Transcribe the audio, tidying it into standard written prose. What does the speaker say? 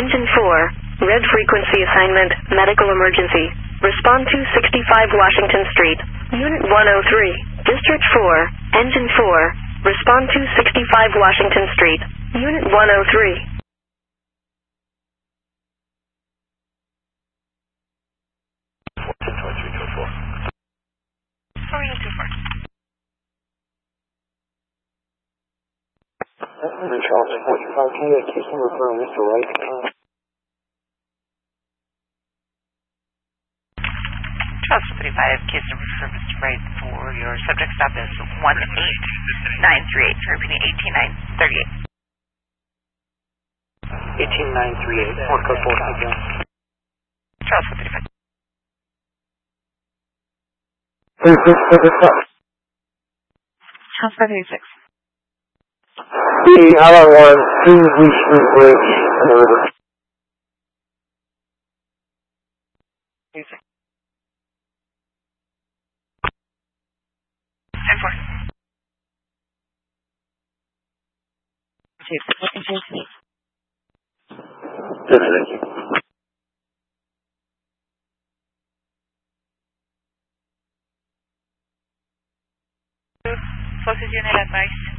Engine 4, red frequency assignment, medical emergency. Respond to 65 Washington Street, Unit 103, District 4, Engine 4, respond to 65 Washington Street, Unit 103. Charles 45K, case number for Mr. Wright. Charles 45, case number for Mr. Wright for your subject stop is 18938, repeating 18938. 18938, Port Code 450. Charles 45. 3676. Charles 586. The Allen 1, Kingsley Street Bridge, River. Music. 10-4. Thank you. Closest unit advice.